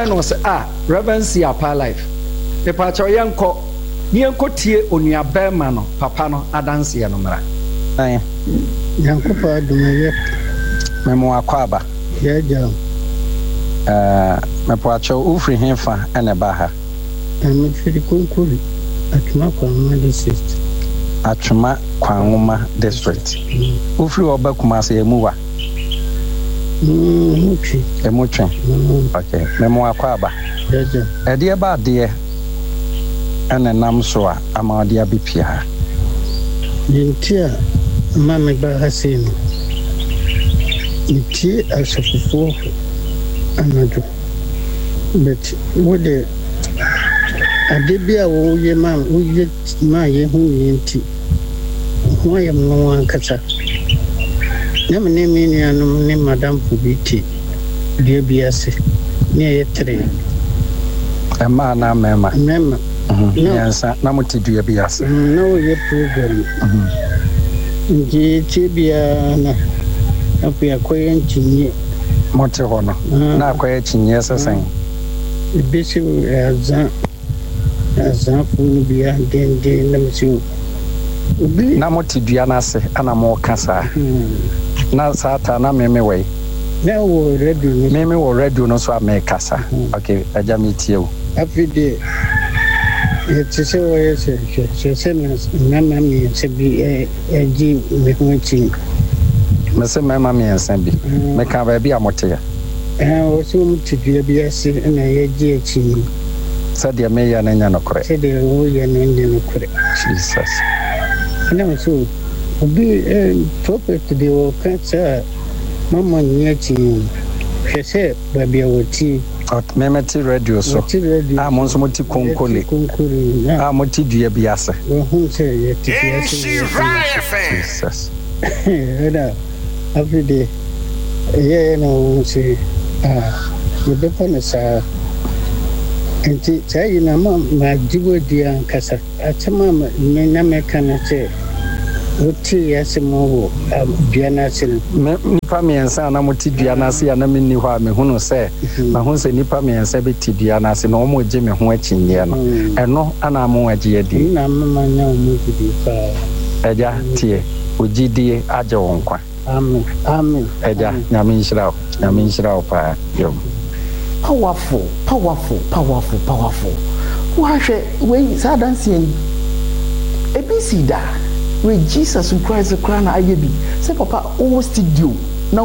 kan no say Reverend Siapa life e pa cho yenko tie onua bema no papa no adanse no mra yanko pa dumaye memo akwaba ja me po acho ufri henfa ene ba ha me firi konkuri atuma kwanuma district atuma kwanuma district ufri oba kumase emuwa emutwe okay memo akwaba ja ede ba de ene nam so a amade abepia Yentia mama ba hasino iti asofofo anado but wode adebia wo ye man wo ye ma ye hu yenti ho ye mo ankasa na me ni anu ne madam Pobiti de biase ne ye tre ema na mema yansa na mutidua biase no ye program ngi tibia na apia koyentinye mote hono na akoyentinye sesen ebisi azan funu bia dende na misiu na mutidua na se ana mo kasa na sata na meme na wo radio no so amekasa okay aja mitiew afide yetse wo yese na mami se bi eji mekunchi mese mama miensa bi me ka ba bi amote ya o so mutidua bi ase na yeji echi sadia me ya na nya nokore sadia wo ya na nya nokore Jesus na so obi property de wo kansa mama nyachi hwese ba bia woti memeti radio so monso moti konkole moti dua biase hu se yeti Jesus era everyday no se you be panasa enti sai na ma jibo dia kasa atama me na me kana se oti yasemo biana sin nipa miensa na moti biana se ya na menni ho a me hunu se ma hu se nipa miensa beti biana se na omo je me ho akinye no eno ana mo agye adi na mama nya omo gidi fa eja tie ogidie age wonkwa amen eja nyame nhyira pa yo powerful wa hwe we sadanse ebisi da with Jesus Christ crown ayebi say papa o studio